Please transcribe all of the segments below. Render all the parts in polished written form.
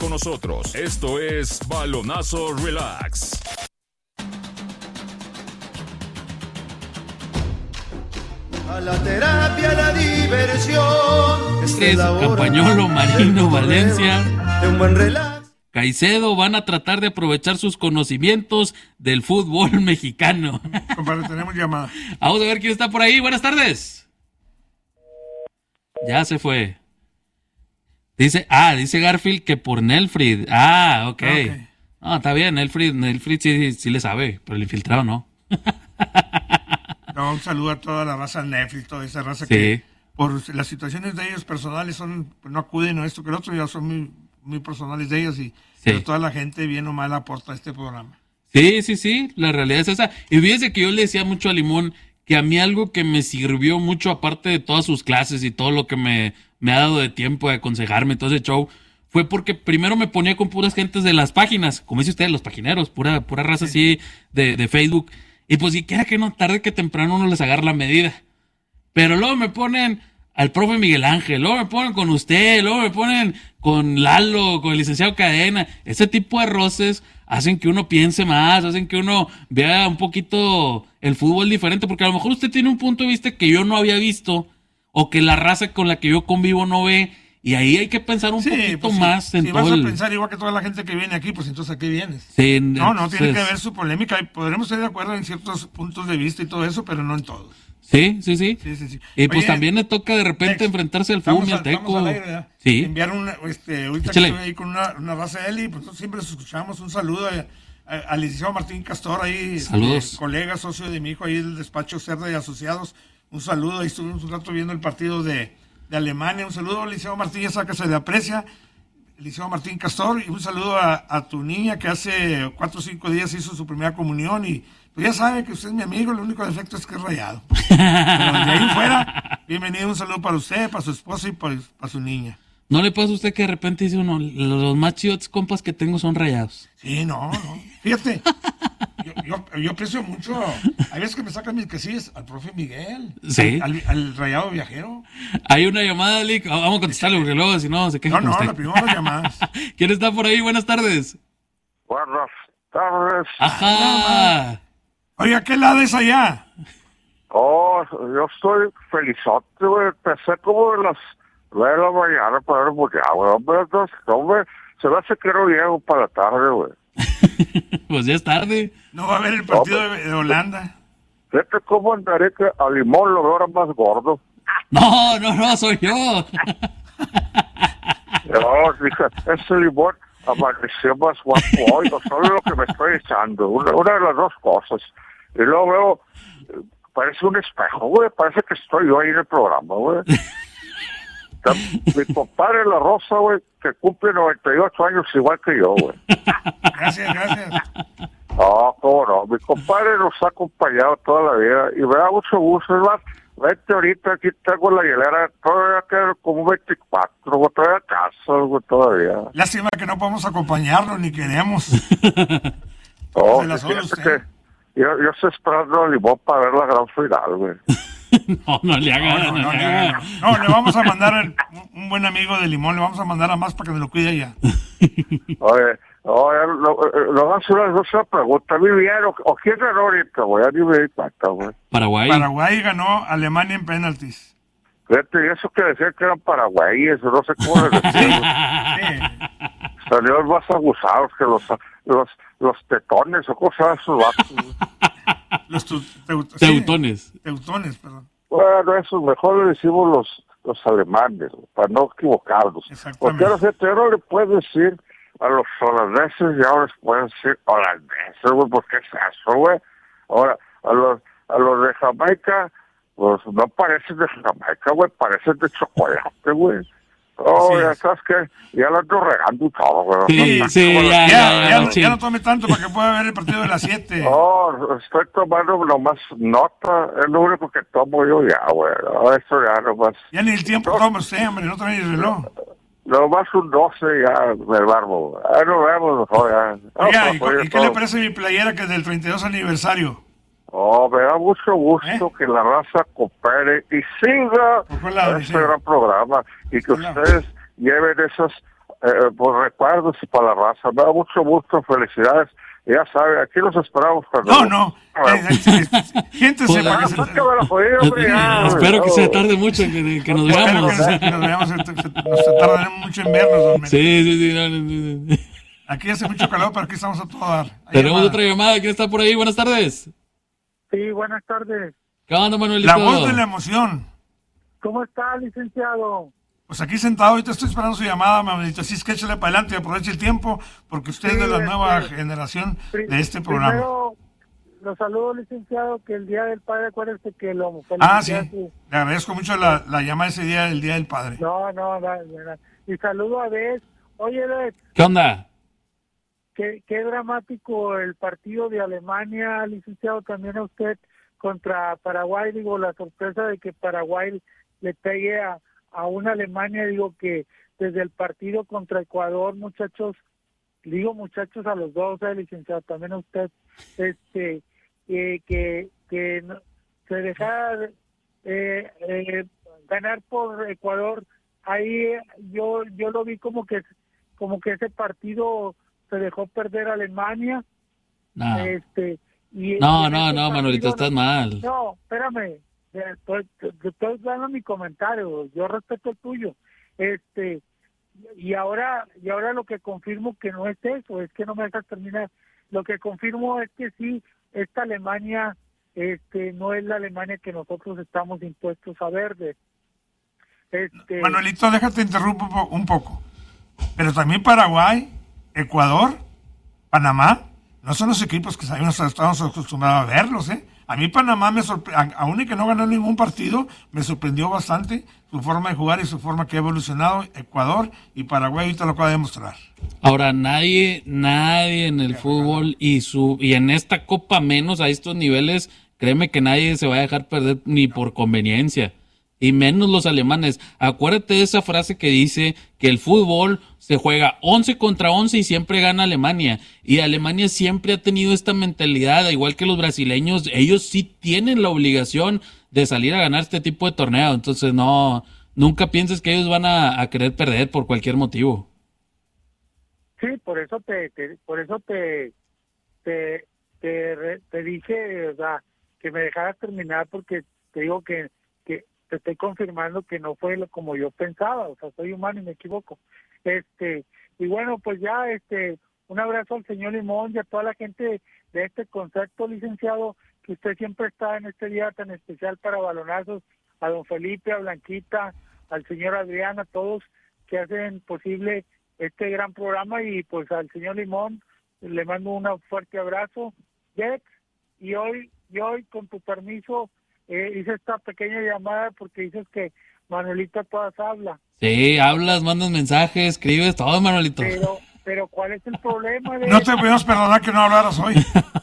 con nosotros. Esto es Balonazo Relax. A la terapia, la diversión. Es Campañolo, Marino, Valencia, De un buen relax. Caicedo van a tratar de aprovechar sus conocimientos del fútbol mexicano. Compadre, tenemos llamada. Vamos a ver quién está por ahí. Buenas tardes. Ya se fue. Dice Garfield que por Nelfrid. Ok. No, está bien, Nelfrid sí le sabe, pero el infiltrado no. No, un saludo a toda la raza Netflix, toda esa raza Sí. que por las situaciones de ellos personales no acuden a esto que el otro, ya son muy, muy personales de ellos y pero toda la gente bien o mal aporta a este programa. Sí, la realidad es esa. Y fíjese que yo le decía mucho a Limón que a mí algo que me sirvió mucho, aparte de todas sus clases y todo lo que me ha dado de tiempo de aconsejarme todo ese show, fue porque primero me ponía con puras gentes de las páginas, como dice usted, los pagineros, pura raza así de Facebook. Y pues si quiera que no, tarde que temprano uno les agarra la medida. Pero luego me ponen al profe Miguel Ángel, luego me ponen con usted, luego me ponen con Lalo, con el licenciado Cadena. Ese tipo de roces hacen que uno piense más, hacen que uno vea un poquito el fútbol diferente, porque a lo mejor usted tiene un punto de vista que yo no había visto, o que la raza con la que yo convivo no ve, y ahí hay que pensar un poquito pues, más en si todo vas a pensar igual que toda la gente que viene aquí, pues entonces ¿a qué vienes? Sí, no, entonces, tiene que haber su polémica, y podremos estar de acuerdo en ciertos puntos de vista y todo eso, pero no en todos. Sí. Sí. Y pues Oye, también le toca de repente enfrentarse al fútbol y al teco. Al aire, ¿verdad? Sí. Enviar ahorita Échale. que estoy ahí con una raza de él, y pues nosotros siempre les escuchamos. Un saludo al licenciado Martín Castor, ahí, Saludos. colega, socio de mi hijo, ahí del despacho Cerda y Asociados. Un saludo, ahí estuvimos un rato viendo el partido de Alemania. Un saludo, licenciado Martín, ya sabe que se le aprecia. Licenciado Martín Castor, y un saludo a tu niña que hace 4 o 5 días hizo su primera comunión, y pues ya sabe que usted es mi amigo, el único defecto es que es rayado. Pero de ahí fuera, bienvenido, un saludo para usted, para su esposa y para su niña. ¿No le pasa a usted que de repente dice uno, los más chidos compas que tengo son rayados? Sí, no. Fíjate, yo aprecio mucho, hay veces que me sacan mis quesillas al profe Miguel, Sí. al rayado viajero. Hay una llamada, Lick. Vamos a contestarle porque luego si no se queja con usted. La primera las llamadas. ¿Quién está por ahí? Buenas tardes. Buenas tardes. Ajá. Oiga, ¿qué lado es allá? Oh, yo estoy felizote, güey. Empecé como de las 9 de la mañana para ver mundial, güey. Hombre, se me hace que no llego para la tarde, güey. Pues ya es tarde. No va a haber el partido de Holanda. Fíjate cómo andaré que a Limón lo veo ahora más gordo. No, soy yo. No, dije, ese Limón amaneció más guapo hoy, no solo lo que me estoy echando, una de las dos cosas. Y luego veo, parece un espejo, güey, parece que estoy yo ahí en el programa, güey. Mi compadre La Rosa, güey, que cumple 98 años igual que yo, güey. Gracias. No, cómo no, mi compadre nos ha acompañado toda la vida y me da mucho gusto, es más, vete ahorita, aquí tengo la hielera, todavía queda como 24, güey, todavía casa, güey, todavía. Lástima que no podemos acompañarlo, ni queremos. No, Se la sola fíjate usted. que yo estoy esperando a Limón para ver la gran final, güey. No le haga. No, le vamos a mandar un buen amigo de Limón, le vamos a mandar a más para que me lo cuide allá. Oye, lo vas a hacer una pregunta, ¿mi bien o quién ganó ahorita, güey? Ya ni me di cuenta, güey. Paraguay ganó a Alemania en penaltis. Fíjate, y eso que decían que eran paraguayes, no sé cómo les decían. Salieron más abusados que los tetones, o cosas esos vatos. Los teutones. Teutones, perdón. Bueno, eso mejor le decimos los alemanes, para no equivocarnos. Porque ahora fíjate, no le puedes decir a los holandeses y ahora les pueden decir holandeses, güey, porque es eso, güey. Ahora, a los de Jamaica, pues no parecen de Jamaica, güey, parecen de chocolate, güey. Oh, ya sabes que ya lo ando regando y todo, güey. Sí, ya no tome tanto para que pueda ver el partido de las 7. Oh, estoy tomando nomás nota, es lo único que tomo yo ya, güey. No, eso ya nomás. Ya ni el tiempo toma usted, hombre, no trae el reloj. Nomás un 12 ya me barbo. Ahí nos vemos mejor ya. Oiga, ¿y qué le parece mi playera que es del 32 aniversario? Oh, me da mucho gusto que la raza coopere y siga este gran programa y que ustedes lleven esas Pues recuerdos y para la raza. Me da mucho gusto, felicidades. Ya sabe, aquí los esperamos cuando... No. Siéntese para que se... Espero que se tarde mucho en que nos veamos. Nos tardaremos mucho en vernos, don Memo. Sí. Aquí hace mucho calor, pero aquí estamos a todo dar. Tenemos otra llamada. ¿Quién está por ahí? Buenas tardes. Sí, buenas tardes. ¿Qué onda, Manuelito? La voz de la emoción. ¿Cómo está, licenciado? Pues aquí sentado, ahorita estoy esperando su llamada, Manuelito. Así es que échale para adelante y aproveche el tiempo, porque usted es de la nueva generación de este programa. Primero, los saludo, licenciado, que el Día del Padre, acuérdese que lo sí. Le agradezco mucho la llamada ese día, el Día del Padre. No. Y saludo a Beth. Oye, Beth. ¿Qué onda? Qué dramático el partido de Alemania, licenciado, también a usted contra Paraguay. Digo, la sorpresa de que Paraguay le pegue a una Alemania, digo que desde el partido contra Ecuador, muchachos a los dos, licenciado, también a usted, que se dejara ganar por Ecuador, ahí yo lo vi como que ese partido se dejó perder a Alemania. No, No, Manuelito, estás mal. No, espérame. Estoy dando mi comentario, yo respeto el tuyo. Y ahora lo que confirmo que no es eso, es que no me dejas terminar. Lo que confirmo es que sí, esta Alemania no es la Alemania que nosotros estamos impuestos a ver. Manuelito, déjate interrumpo un poco. Pero también Paraguay, Ecuador, Panamá, no son los equipos que estamos acostumbrados a verlos, ¿eh? A mí Panamá aún y que no ganó ningún partido, me sorprendió bastante su forma de jugar y su forma que ha evolucionado. Ecuador y Paraguay ahorita lo acaba de demostrar. Ahora, nadie en el fútbol y en esta Copa menos a estos niveles, créeme que nadie se va a dejar perder ni por conveniencia. Y menos los alemanes. Acuérdate de esa frase que dice que el fútbol se juega 11 contra 11 y siempre gana Alemania. Y Alemania siempre ha tenido esta mentalidad, igual que los brasileños, ellos sí tienen la obligación de salir a ganar este tipo de torneo. Entonces nunca pienses que ellos van a querer perder por cualquier motivo. Sí, por eso te dije, o sea, que me dejaras terminar, porque te digo que te estoy confirmando que no fue como yo pensaba, o sea, soy humano y me equivoco. Y bueno, pues ya, un abrazo al señor Limón y a toda la gente de este concepto, licenciado, que usted siempre está en este día tan especial para balonazos, a don Felipe, a Blanquita, al señor Adrián, a todos que hacen posible este gran programa, y pues al señor Limón le mando un fuerte abrazo. Jex, y hoy, con tu permiso, hice esta pequeña llamada porque dices que Manuelita todas habla. Sí, hablas, mandas mensajes, escribes todo, Manuelito. Pero ¿cuál es el problema de No te podemos perdonar que no hablaras hoy.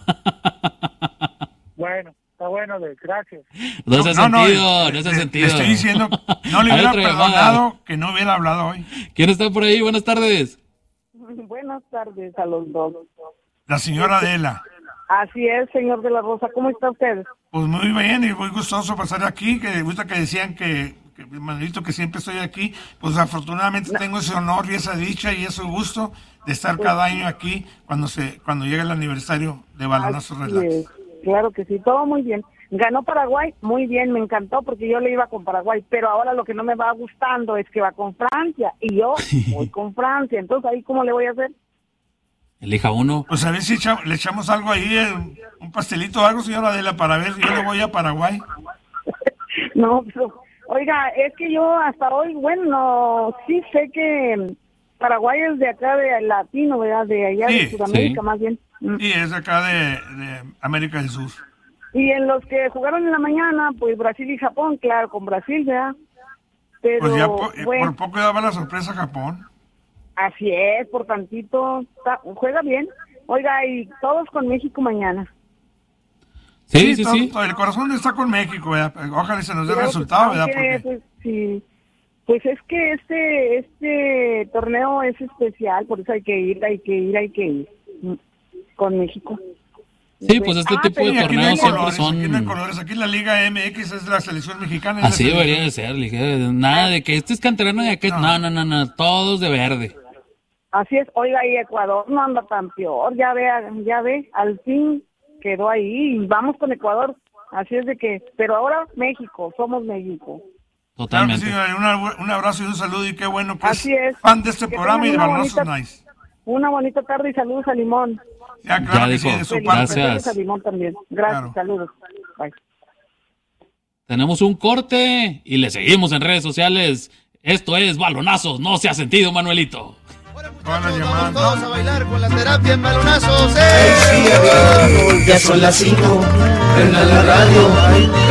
Bueno, está bueno, gracias. No hace sentido. Le estoy diciendo, no le hubiera perdonado que no hubiera hablado hoy. ¿Quién está por ahí? Buenas tardes. Buenas tardes a los dos. La señora Adela. Así es, señor de la Rosa. ¿Cómo está usted? Pues muy bien y muy gustoso pasar aquí, que gusta que decían que Manuelito, que siempre estoy aquí. Pues afortunadamente tengo ese honor y esa dicha y ese gusto de estar cada año aquí cuando llega el aniversario de Balonazo Relax. Claro que sí, todo muy bien. Ganó Paraguay, muy bien, me encantó porque yo le iba con Paraguay, pero ahora lo que no me va gustando es que va con Francia y yo voy con Francia, entonces ahí ¿cómo le voy a hacer? Elija uno. Pues a ver si le echamos algo ahí, un pastelito o algo, señora Adela, para ver, yo le voy a Paraguay. No, pero, oiga, es que yo hasta hoy, bueno, sí sé que Paraguay es de acá de latino, ¿verdad? De allá de Sudamérica, más bien. Sí, es acá de América del Sur. Y en los que jugaron en la mañana, pues Brasil y Japón, claro, con Brasil, ¿verdad? Pero, pues ya por poco daba la sorpresa Japón. Así es, por tantito, juega bien. Oiga, y todos con México mañana. Sí. El corazón está con México, ¿verdad? Ojalá se nos dé el resultado, ¿verdad? Porque... Pues, sí. Pues es que este torneo es especial, por eso hay que ir con México. Sí, pues este tipo de torneos siempre son... Aquí no hay colores, aquí la Liga MX es la selección mexicana. Así debería de ser, nada de que este es canterano y aquel... No, todos de verde. Así es, oiga, y Ecuador no anda tan peor, ya ve, al fin quedó ahí y vamos con Ecuador, así es de que, pero ahora México, somos México. Totalmente. Claro que sí, un abrazo y un saludo y qué bueno que así es fan de este que programa y de Balonazo Nice. Una bonita tarde y saludos a Limón. Ya, claro Ya que dijo, sí, de su gracias. parte. Saludos a Limón también. Gracias, Claro. saludos. Bye. Tenemos un corte y le seguimos en redes sociales. Esto es Balonazos, no se ha sentido, Manuelito. Todas las llamadas, Todos ¿no? a bailar con la terapia en balonazos. Ya son las 5, prenda la radio.